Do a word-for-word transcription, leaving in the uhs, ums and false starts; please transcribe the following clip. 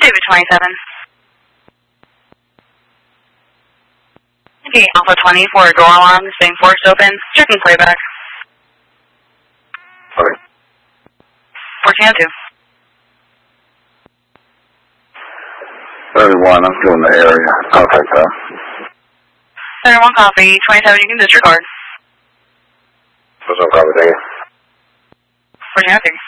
David twenty-seven. Okay, Alpha twenty for a door alarm, staying forced open, checking playback. Okay. fourteen oh two. thirty-one, I'm still in the area. Contact that. thirty-one copy, twenty-seven, you can disregard. What's up, copy, thank you. fourteen oh three.